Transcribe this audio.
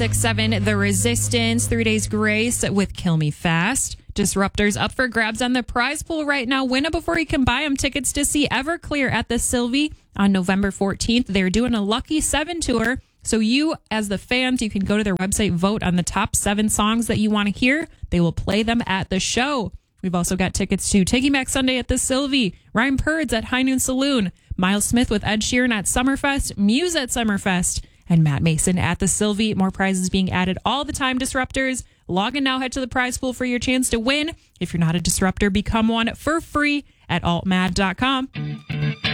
96.7 The Resistance, 3 Days Grace with Kill Me Fast. Disruptors up for grabs on the prize pool right now. Win it before you can buy them. Tickets to see Everclear at the Sylvie on November 14th. They're doing a Lucky 7 tour. So you, as the fans, you can go to their website, vote on the top 7 songs that you want to hear. They will play them at the show. We've also got tickets to Taking Back Sunday at the Sylvie, Ryan Purds at High Noon Saloon, Miles Smith with Ed Sheeran at Summerfest, Muse at Summerfest, and Matt Mason at the Sylvie. More prizes being added all the time, Disruptors. Log in now, head to the prize pool for your chance to win. If you're not a Disruptor, become one for free at altmad.com.